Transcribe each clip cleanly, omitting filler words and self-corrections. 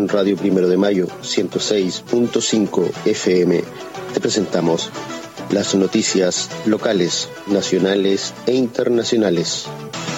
en Radio Primero de Mayo 106.5 FM te presentamos las noticias locales, nacionales e internacionales.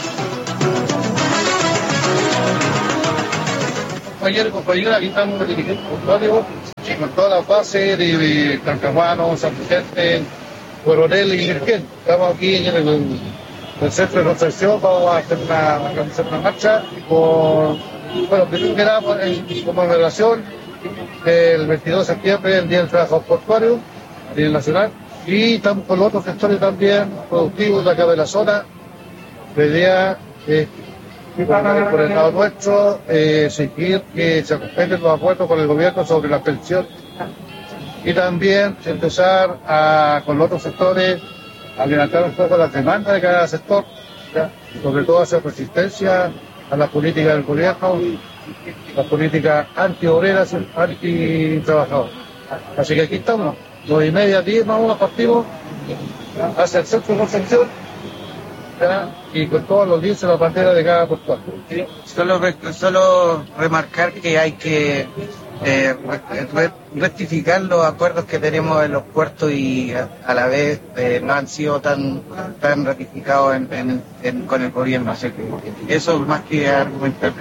Compañeros y compañeras, aquí estamos dirigiendo un código con todas las bases de Talcahuano, San Vicente, Coronel y Virgen. Estamos aquí en el centro de Concepción, vamos a hacer una marcha primero que nada en conmemoración del 22 de septiembre, el Día del Trabajador Portuario a nivel nacional, y estamos con los otros sectores también productivos de acá de la zona. La idea es, por el lado nuestro, exigir que se respeten los acuerdos con el gobierno sobre la pensión y también empezar con los otros sectores a levantar un poco las demandas de cada sector, ¿ya? Sobre todo hacer resistencia a las políticas del gobierno, las políticas anti-obreras, anti-trabajadores. Así que aquí estamos, 9:30, 10 más o menos partimos hacia el centro de Concepción, ¿ya? Y con todos los días en la bandera de cada portuario. Solo remarcar que hay que rectificar los acuerdos que tenemos en los puertos y a la vez no han sido tan ratificados con el gobierno. Así que eso más que argumentar.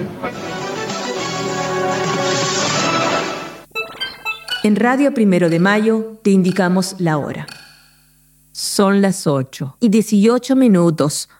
En Radio Primero de Mayo te indicamos la hora. Son las 8:18.